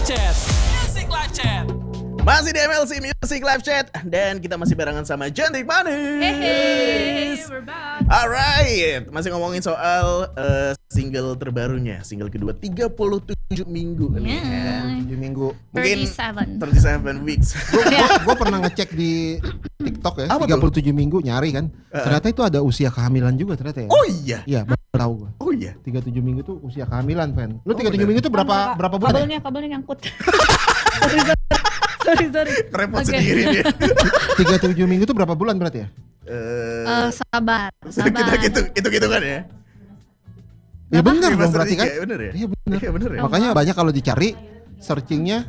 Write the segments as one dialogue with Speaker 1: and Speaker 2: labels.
Speaker 1: Chat. Music Live Chat.
Speaker 2: Masih di MLC Music Live Chat dan kita masih barengan sama Cantik Manis.
Speaker 3: Hey, we're back.
Speaker 2: Alright, masih ngomongin soal single terbarunya, single kedua 37 minggu nih kan.
Speaker 4: 7 minggu.
Speaker 2: Mungkin 37
Speaker 3: 37
Speaker 2: weeks.
Speaker 4: Gue pernah ngecek di TikTok ya,
Speaker 2: Apa
Speaker 4: 37 minggu nyari kan. Ternyata itu ada usia kehamilan juga ternyata ya.
Speaker 2: Oh iya.
Speaker 4: Iya, baru tahu gue.
Speaker 2: Oh iya.
Speaker 4: 37 minggu tuh usia kehamilan, Fen. Lu 37
Speaker 2: bener.
Speaker 4: minggu tuh berapa bulan?
Speaker 3: Kabelnya nyangkut. sorry.
Speaker 2: Repot
Speaker 3: Oke.
Speaker 2: sendiri dia.
Speaker 4: 37 minggu tuh berapa bulan berarti ya?
Speaker 3: Sabar.
Speaker 2: Itu kan ya.
Speaker 4: Ya benar
Speaker 2: Iya,
Speaker 4: dong
Speaker 2: Mas
Speaker 4: berarti
Speaker 2: Rika,
Speaker 4: kan.
Speaker 2: ya, bener ya?
Speaker 4: Iya benar.
Speaker 2: Iya bener ya.
Speaker 4: Makanya banyak kalau dicari searchingnya.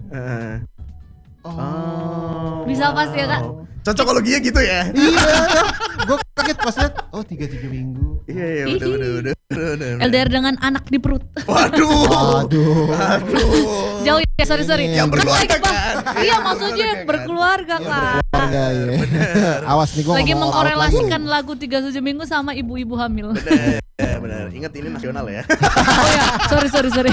Speaker 2: Oh.
Speaker 3: Bisa pas ya, Kak?
Speaker 2: Cocokologinya gitu ya.
Speaker 4: Iya, gue kaget pas lihat. Oh 37 minggu.
Speaker 2: Iya bener.
Speaker 3: LDR dengan anak di perut.
Speaker 2: Waduh.
Speaker 4: Aduh.
Speaker 3: Jauh ya, sorry.
Speaker 2: Yang berkeluarga
Speaker 3: Baik, Bang.
Speaker 2: kan?
Speaker 3: Iya, maksudnya berkeluarga, Kak.
Speaker 4: Keluarga ya. Awas nih gue
Speaker 3: Lagi mengkorelasikan lagu 37 minggu sama ibu-ibu hamil.
Speaker 2: Benar. Ingat ini nasional ya.
Speaker 3: Oh ya, sorry.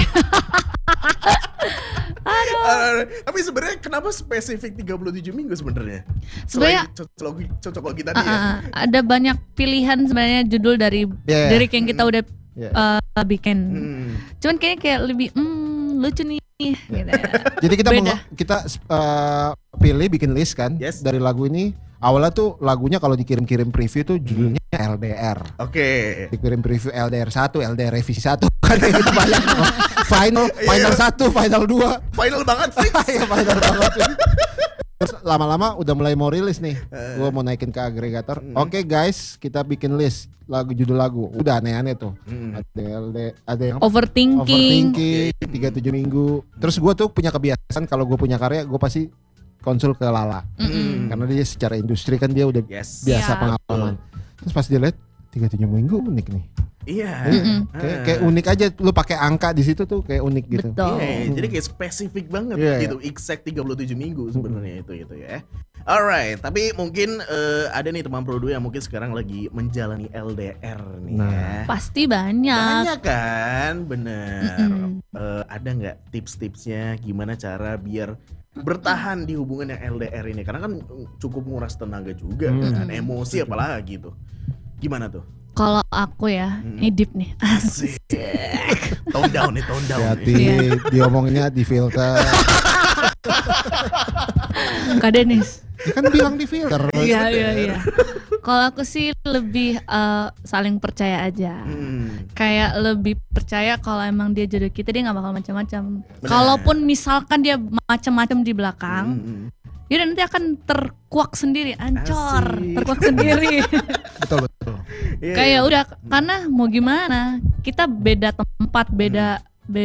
Speaker 2: Tapi sebenarnya kenapa spesifik 37 minggu sebenarnya?
Speaker 3: Sebenarnya
Speaker 2: Cocokologi tadi ya.
Speaker 3: ada banyak pilihan sebenarnya judul dari lirik yang kita udah bikin. Cuman kayaknya kayak lebih lucu nih gitu ya.
Speaker 4: Jadi kita
Speaker 3: Beda.
Speaker 4: kita pilih bikin list kan
Speaker 2: Yes.
Speaker 4: dari lagu ini. Awalnya tuh lagunya kalau dikirim-kirim preview tuh judulnya LDR.
Speaker 2: Oke.
Speaker 4: Dikirim preview LDR 1, LDR revisi 1 kan kayak gitu banyak. Final 1, final 2.
Speaker 2: Final banget fix.
Speaker 4: Iya final banget. Terus lama-lama udah mulai mau rilis nih. Gue mau naikin ke agregator. Oke guys, kita bikin list judul lagu. Udah aneh-aneh tuh. Ada yang
Speaker 3: Overthinking.
Speaker 4: 37 minggu. Terus gue tuh punya kebiasaan kalau gue punya karya gue pasti konsul ke Lala. Karena dia secara industri kan dia udah
Speaker 2: Yes.
Speaker 4: biasa
Speaker 3: Iya.
Speaker 4: pengalaman. Terus pas dia lihat 37 minggu unik nih.
Speaker 2: Iya.
Speaker 4: Kayak unik aja lu pakai angka di situ tuh kayak unik gitu.
Speaker 3: Betul.
Speaker 2: Iya, jadi kayak spesifik banget
Speaker 4: Iya,
Speaker 2: gitu. Exact 37 minggu sebenarnya itu ya. Alright, tapi mungkin ada nih teman Prodo yang mungkin sekarang lagi menjalani LDR nih ya.
Speaker 3: Pasti banyak.
Speaker 2: Banyak kan, bener. Ada nggak tips-tipsnya gimana cara biar bertahan di hubungan yang LDR ini? Karena kan cukup nguras tenaga juga kan, emosi apalagi tuh. Gimana tuh?
Speaker 3: Kalau aku ya, ini deep nih.
Speaker 2: Asik. Tone down nih.
Speaker 4: Hati diomonginnya di filter.
Speaker 3: Kak Denis.
Speaker 4: Dia kan bilang di filter.
Speaker 3: Iya. Kalau aku sih lebih saling percaya aja. Kayak lebih percaya kalau emang dia jodoh kita, dia nggak bakal macam-macam. Kalaupun misalkan dia macam-macam di belakang, ya nanti akan terkuak sendiri, ancor,
Speaker 2: Asik.
Speaker 3: terkuak sendiri.
Speaker 4: Betul.
Speaker 2: Iya.
Speaker 3: Kayak udah, karena mau gimana, kita beda tempat, beda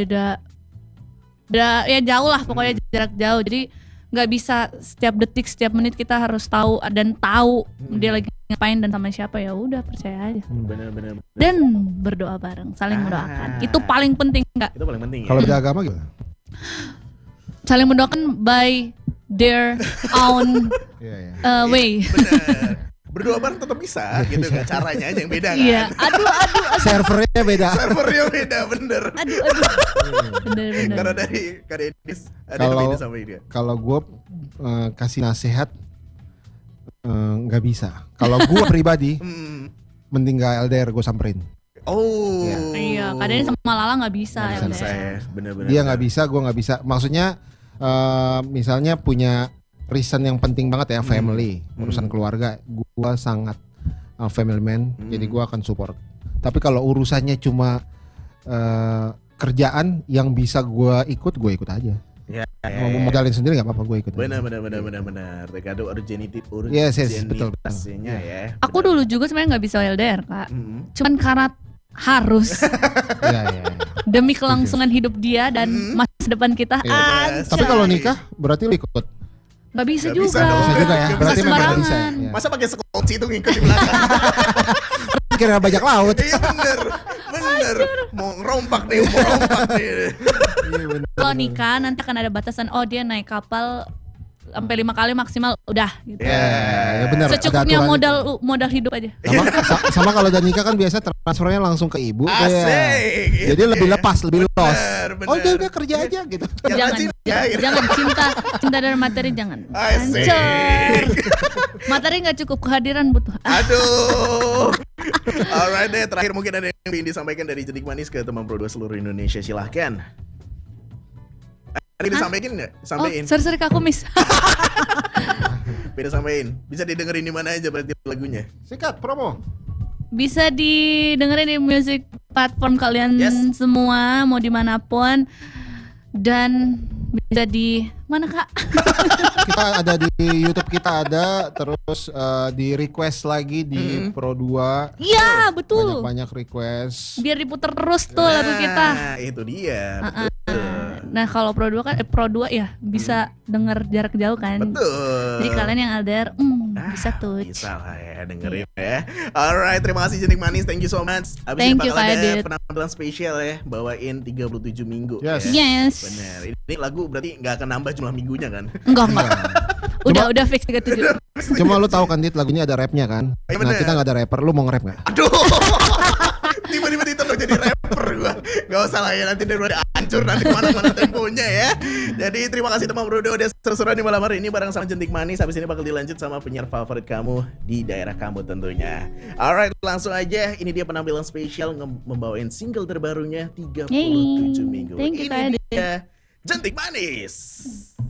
Speaker 3: ya jauh lah pokoknya, jarak jauh. Jadi nggak bisa setiap detik, setiap menit kita harus tahu dia lagi ngapain dan sama siapa. Ya udah, percaya aja
Speaker 2: Bener.
Speaker 3: dan berdoa bareng, saling mendoakan. Itu paling penting, nggak?
Speaker 2: Itu paling penting ya.
Speaker 4: Kalau beda agama gimana?
Speaker 3: Saling mendoakan by their own
Speaker 4: Iya.
Speaker 3: way.
Speaker 2: Bener. Berdoa bareng tetap bisa gitu kan, caranya aja yang beda kan.
Speaker 3: Iya, aduh.
Speaker 4: Servernya beda.
Speaker 2: Servernya beda, bener.
Speaker 3: Bener.
Speaker 2: Karena dari Kak Denis ada
Speaker 4: Kalau-
Speaker 2: yang beda sama dia.
Speaker 4: Kalau gue kasih nasihat nggak bisa. Kalau gue pribadi mending gak LDR gue samperin.
Speaker 2: Oh.
Speaker 3: Iya, kadang sama Lala nggak bisa.
Speaker 2: Nggak
Speaker 3: ya,
Speaker 2: bisa
Speaker 3: udah.
Speaker 2: saya, bener-bener.
Speaker 4: Dia nggak bisa, gue nggak bisa. Maksudnya misalnya punya reason yang penting banget ya, family, urusan keluarga. Gue sangat family man, jadi gue akan support. Tapi kalau urusannya cuma kerjaan yang bisa gue ikut aja.
Speaker 2: Ya,
Speaker 4: Mau modalin sendiri nggak apa-apa, gue ikut. aja.
Speaker 2: benar. Terkadang urgensitasnya
Speaker 4: Yes, betul.
Speaker 2: ya.
Speaker 3: Aku dulu juga sebenarnya nggak bisa LDR, Kak. Cuman karena harus
Speaker 4: Iya.
Speaker 3: demi kelangsungan hidup dia dan masa depan kita.
Speaker 2: Yes.
Speaker 4: Tapi kalau nikah berarti lu ikut.
Speaker 3: Nggak bisa
Speaker 2: Nggak
Speaker 3: juga.
Speaker 2: bisa dong.
Speaker 4: Bisa juga ya.
Speaker 2: Nggak
Speaker 4: Berarti
Speaker 2: bisa
Speaker 4: memang nggak bisa.
Speaker 3: sembarangan.
Speaker 4: Ya.
Speaker 2: Masa pakai sekunci itu ngikut di belakang?
Speaker 4: Kira bajak laut.
Speaker 2: Iya bener. Mau ngerompak nih.
Speaker 4: Iya bener.
Speaker 3: Kalau nikah nanti akan ada batasan. Oh, dia naik kapal sampai 5 kali maksimal udah gitu.
Speaker 4: Ya benar.
Speaker 3: Secukupnya modal hidup aja.
Speaker 4: Sama kalau udah nikah kan biasa transfernya langsung ke ibu.
Speaker 2: Asik.
Speaker 4: Jadi lebih lepas, lebih los.
Speaker 2: Bener.
Speaker 4: Oh udah kerja aja gitu.
Speaker 3: Jangan cinta dan materi jangan.
Speaker 2: Asik.
Speaker 3: Materi nggak cukup, kehadiran butuh.
Speaker 2: Aduh. Alright deh, terakhir mungkin ada yang ingin disampaikan dari Jentik Manis ke teman Pro 2 seluruh Indonesia, silahkan. Ada disampaikan nggak? Sampein.
Speaker 3: Sorry aku miss.
Speaker 2: Beda sampein. Bisa didengerin di mana aja berarti lagunya?
Speaker 4: Sikat promo.
Speaker 3: Bisa didengerin di music platform kalian semua, mau dimanapun. Dan bisa di mana Kak?
Speaker 4: Kita ada di YouTube, kita ada, terus di request lagi di Pro 2.
Speaker 3: Iya betul.
Speaker 4: Banyak request.
Speaker 3: Biar diputer terus tuh lagu kita.
Speaker 2: Itu dia.
Speaker 3: Nah kalau Pro 2 kan Pro 2 ya bisa denger jarak jauh kan.
Speaker 2: Betul.
Speaker 3: Jadi kalian yang LDR bisa tuh.
Speaker 2: Bisa lah ya dengerin ya. Alright, terima kasih Jentik Manis, thank you so much. Abis
Speaker 3: Thank
Speaker 2: ini
Speaker 3: you,
Speaker 2: bakal
Speaker 3: Kak
Speaker 2: ada
Speaker 3: Adit.
Speaker 2: penampilan spesial ya, bawain 37 minggu.
Speaker 4: Yes.
Speaker 2: Ya.
Speaker 3: Yes.
Speaker 2: Bener. Ini lagu berarti nggak akan nambah jumlah minggunya kan?
Speaker 3: Enggak. Udah fix 37.
Speaker 4: Cuma lu tahu kan Dit, lagunya ada rapnya kan?
Speaker 2: Iya,
Speaker 4: Nah
Speaker 2: bener.
Speaker 4: kita nggak ada rapper, lu mau nge-rap nggak?
Speaker 2: Aduh. Tiba-tiba ditolong jadi rapper gua. Gak usah lah ya, nanti daripada hancur nanti kemana-mana temponya ya. Jadi terima kasih teman Bro udah seru-seruan di malam hari ini bareng sama Jentik Manis. Habis ini bakal dilanjut sama penyiar favorit kamu di daerah kamu tentunya. Alright, langsung aja. Ini dia penampilan spesial membawain single terbarunya 37 minggu.
Speaker 3: Thank you, Kak
Speaker 2: Ini
Speaker 3: Adit.
Speaker 2: dia Jentik Manis.